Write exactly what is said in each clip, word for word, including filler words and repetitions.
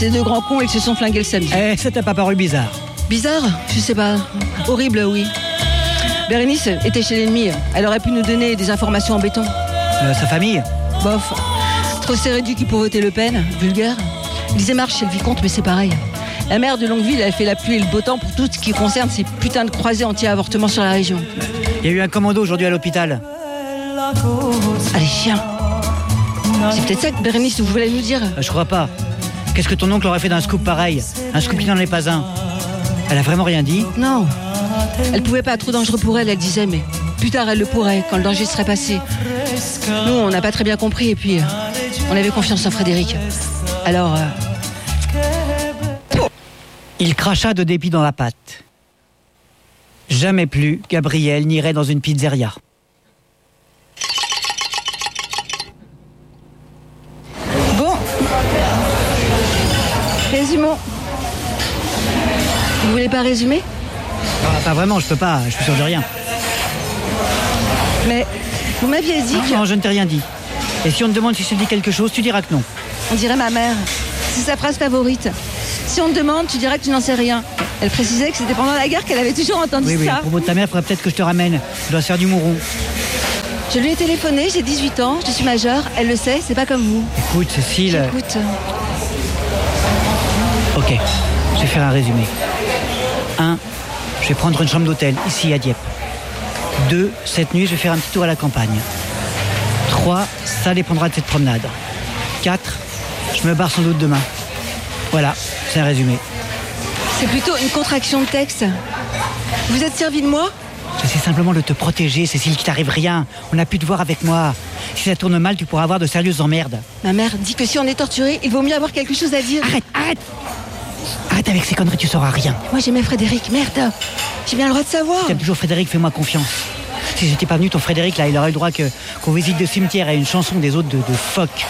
Ces deux grands cons, ils se sont flingués le samedi. Eh, ça t'a pas paru bizarre? Bizarre? Je sais pas. Horrible, oui. Bérénice était chez l'ennemi. Elle aurait pu nous donner des informations en béton. Euh, sa famille? Bof. Trop serré du cul pour voter Le Pen. Vulgaire. Ils démarchent chez le vicomte, mais c'est pareil. La maire de Longueville, elle fait la pluie et le beau temps pour tout ce qui concerne ces putains de croisés anti-avortement sur la région. Il y a eu un commando aujourd'hui à l'hôpital. Allez, chien. C'est peut-être ça que Bérénice voulait nous dire. Euh, je crois pas. Qu'est-ce que ton oncle aurait fait d'un scoop pareil? Un scoop qui n'en est pas un. Elle a vraiment rien dit? Non. Elle pouvait pas, trop dangereux pour elle, elle disait, mais plus tard elle le pourrait, quand le danger serait passé. Nous, on n'a pas très bien compris, et puis on avait confiance en Frédéric. Alors... Euh... Il cracha de dépit dans la pâte. Jamais plus Gabriel n'irait dans une pizzeria. Bon. Résumons. Vous voulez pas résumer? Ah, pas vraiment, je peux pas, je suis sûr de rien. Mais vous m'aviez dit non, que... Non, je ne t'ai rien dit. Et si on te demande si je te dis quelque chose, tu diras que non. On dirait ma mère. C'est sa phrase favorite. Si on te demande, tu diras que tu n'en sais rien. Elle précisait que c'était pendant la guerre qu'elle avait toujours entendu oui, oui, ça. à propos de ta mère, il faudrait peut-être que je te ramène. Je dois se faire du mouron. Je lui ai téléphoné, j'ai dix-huit ans, je suis majeure, elle le sait, c'est pas comme vous. Écoute, Cécile... Écoute. Ok, je vais faire un résumé. Un, je vais prendre une chambre d'hôtel, ici à Dieppe. Deux, cette nuit, je vais faire un petit tour à la campagne. Trois, ça dépendra de cette promenade. Quatre, je me barre sans doute demain. Voilà, c'est un résumé. C'est plutôt une contraction de texte. Vous êtes servi de moi? J'essaie simplement de te protéger, Cécile, qu'il t'arrive rien. On a pu te voir avec moi. Si ça tourne mal, tu pourras avoir de sérieuses emmerdes. Ma mère dit que si on est torturé, il vaut mieux avoir quelque chose à dire. Arrête, arrête Arrête avec ces conneries, tu sauras rien. Moi j'aimais Frédéric, merde. J'ai bien le droit de savoir. T'aimes toujours Frédéric, fais-moi confiance. Si j'étais pas venu, ton Frédéric, là, il aurait le droit que, qu'on visite de cimetière et une chanson des autres de, de phoques.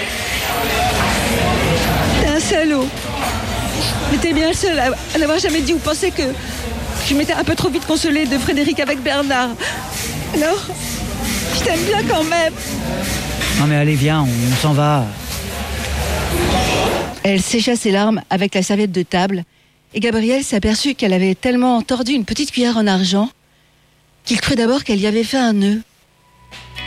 T'es un salaud. Mais t'es bien le seul à, à n'avoir jamais dit ou pensé que je m'étais un peu trop vite consolée de Frédéric avec Bernard. Alors, je t'aime bien quand même. Non mais allez, viens, on, on s'en va. Elle sécha ses larmes avec la serviette de table et Gabriel s'aperçut qu'elle avait tellement tordu une petite cuillère en argent qu'il crut d'abord qu'elle y avait fait un nœud.